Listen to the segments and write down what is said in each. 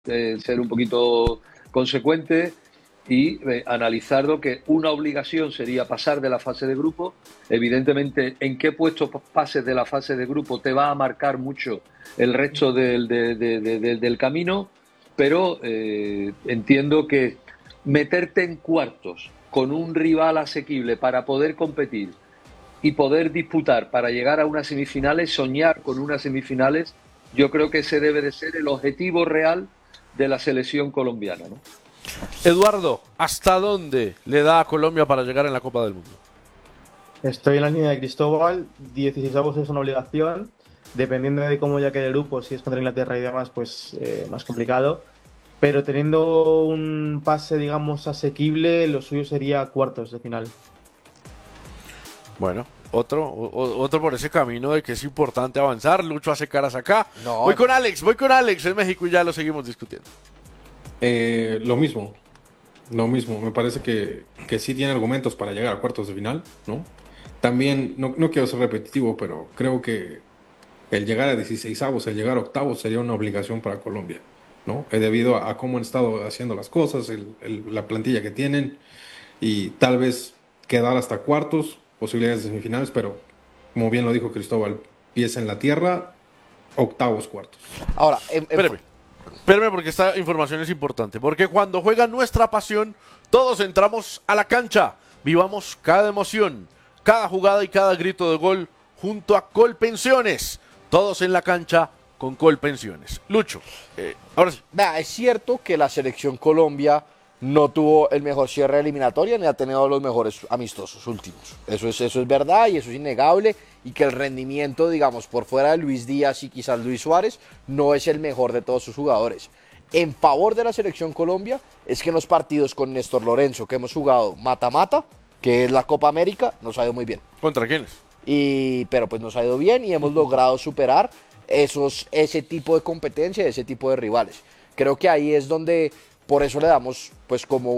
ser un poquito consecuente y analizar lo que una obligación sería pasar de la fase de grupo. Evidentemente, en qué puesto pases de la fase de grupo te va a marcar mucho el resto del camino, pero entiendo que meterte en cuartos con un rival asequible para poder competir y poder disputar para llegar a unas semifinales, soñar con unas semifinales, yo creo que ese debe de ser el objetivo real de la selección colombiana, ¿no? Eduardo, ¿hasta dónde le da a Colombia para llegar en la Copa del Mundo? Estoy en la línea de Cristóbal, 16avos es una obligación, dependiendo de cómo ya quede el grupo, si es contra Inglaterra y demás, pues más complicado. Pero teniendo un pase, digamos, asequible, lo suyo sería cuartos de final. Bueno, otro por ese camino de que es importante avanzar. Lucho hace caras acá. No. Voy con Alex en México y ya lo seguimos discutiendo. Lo mismo, me parece que sí tiene argumentos para llegar a cuartos de final, ¿no? También, no quiero ser repetitivo, pero creo que el llegar a 16avos, el llegar a octavos sería una obligación para Colombia, ¿no? Debido a cómo han estado haciendo las cosas, la plantilla que tienen, y tal vez quedar hasta cuartos, posibilidades de semifinales, pero como bien lo dijo Cristóbal, pies en la tierra, octavos, cuartos. Ahora, Espérame porque esta información es importante. Porque cuando juega nuestra pasión, todos entramos a la cancha. Vivamos cada emoción, cada jugada y cada grito de gol junto a Colpensiones. Todos en la cancha con Colpensiones. Lucho, ahora sí. vea, es cierto que la selección Colombia no tuvo el mejor cierre de eliminatoria ni ha tenido los mejores amistosos últimos. Eso es verdad y eso es innegable. Y que el rendimiento, digamos, por fuera de Luis Díaz y quizás Luis Suárez, no es el mejor de todos sus jugadores. En favor de la selección Colombia es que en los partidos con Néstor Lorenzo que hemos jugado mata-mata, que es la Copa América, nos ha ido muy bien. ¿Contra quiénes? Pero pues nos ha ido bien y hemos logrado superar ese tipo de competencia, ese tipo de rivales. Creo que ahí es donde, por eso le damos pues como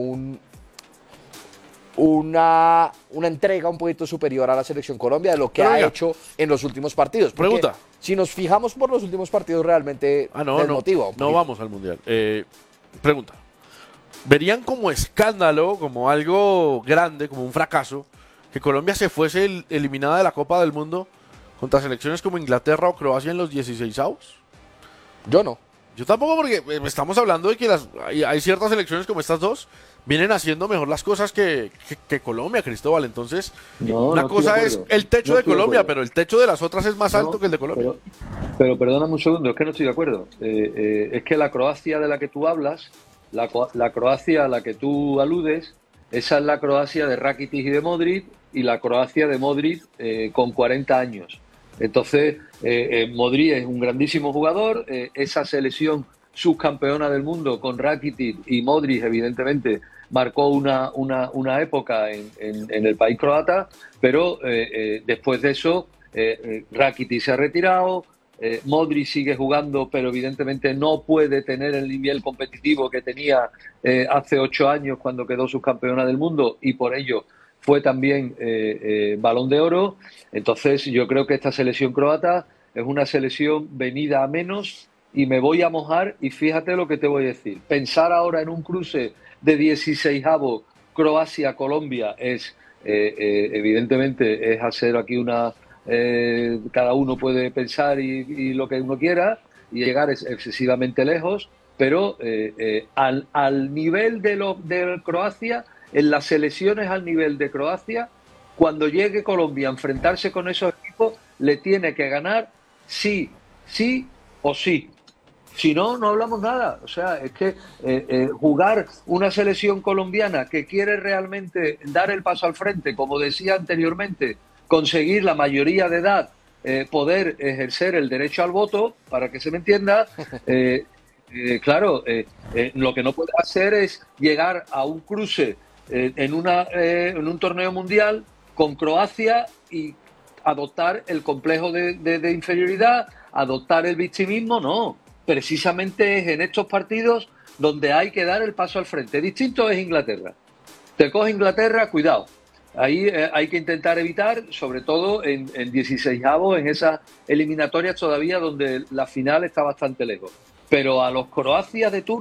una entrega un poquito superior a la selección Colombia de lo que ha hecho en los últimos partidos. Porque Pregunta. si nos fijamos por los últimos partidos realmente desmotiva un no poquito. vamos al Mundial. Pregunta. ¿Verían como escándalo, como algo grande, como un fracaso, que Colombia se fuese eliminada de la Copa del Mundo contra selecciones como Inglaterra o Croacia en los 16avos? Yo no. Yo tampoco, porque estamos hablando de que hay ciertas selecciones como estas dos vienen haciendo mejor las cosas que Colombia, Cristóbal. Entonces, una cosa es el techo de Colombia, pero el techo de las otras es más alto que el de Colombia. Pero perdóname un segundo, es que no estoy de acuerdo. Es que la Croacia de la que tú hablas, la Croacia a la que tú aludes, esa es la Croacia de Rakitic y de Modric, y la Croacia de Modric con 40 años. Entonces, Modric es un grandísimo jugador, esa selección subcampeona del mundo con Rakitic y Modric, evidentemente, marcó una época en el país croata, pero después de eso, Rakitic se ha retirado, Modric sigue jugando, pero evidentemente no puede tener el nivel competitivo que tenía hace 8 años cuando quedó subcampeona del mundo, y por ello fue también Balón de Oro. Entonces yo creo que esta selección croata es una selección venida a menos, y me voy a mojar y fíjate lo que te voy a decir. Pensar ahora en un cruce de 16avos Croacia-Colombia es evidentemente es hacer aquí cada uno puede pensar y lo que uno quiera y llegar excesivamente lejos, pero al nivel de Croacia, en las selecciones al nivel de Croacia, cuando llegue Colombia a enfrentarse con esos equipos, le tiene que ganar sí o sí. Si no, no hablamos nada. O sea, es que jugar una selección colombiana que quiere realmente dar el paso al frente, como decía anteriormente, conseguir la mayoría de edad, poder ejercer el derecho al voto, para que se me entienda, claro, lo que no puede hacer es llegar a un cruce en un torneo mundial con Croacia y adoptar el complejo de inferioridad, adoptar el victimismo. No, precisamente es en estos partidos donde hay que dar el paso al frente. Distinto es Inglaterra. Te coge Inglaterra, cuidado. Ahí hay que intentar evitar, sobre todo en 16avos, en esas eliminatorias todavía donde la final está bastante lejos. Pero a los Croacia de turno